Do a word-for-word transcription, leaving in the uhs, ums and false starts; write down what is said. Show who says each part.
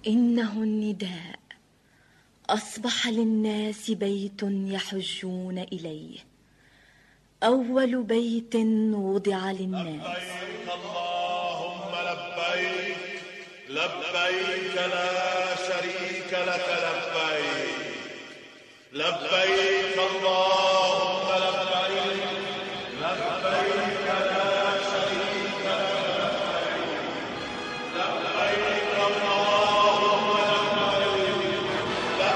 Speaker 1: إنه النداء، أصبح للناس بيت يحجون إليه، أول بيت وضع للناس.
Speaker 2: لبيك اللهم لبيك، لبيك لا شريك لك لبيك، لبيك اللهم لبيك، لبيك لا